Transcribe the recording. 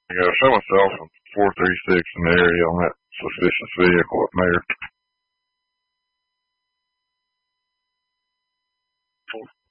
I got to show myself on 436 in the area on that suspicious vehicle up there.